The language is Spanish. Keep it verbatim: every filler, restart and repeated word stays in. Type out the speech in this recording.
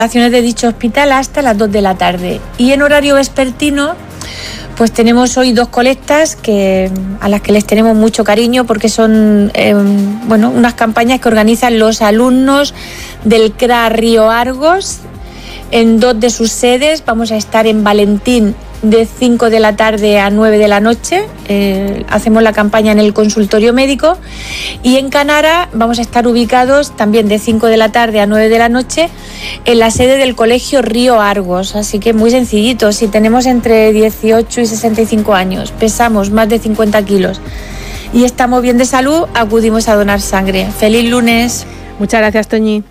de dicho hospital hasta las dos de la tarde. Y en horario vespertino, pues tenemos hoy dos colectas que, a las que les tenemos mucho cariño porque son eh, bueno, unas campañas que organizan los alumnos del C R A Río Argos en dos de sus sedes. Vamos a estar en Valentín de cinco de la tarde a nueve de la noche, eh, hacemos la campaña en el consultorio médico, y en Canara vamos a estar ubicados también de cinco de la tarde a nueve de la noche en la sede del colegio Río Argos, así que muy sencillito. Si tenemos entre dieciocho y sesenta y cinco años, pesamos más de cincuenta kilos y estamos bien de salud, acudimos a donar sangre. ¡Feliz lunes! Muchas gracias, Toñi.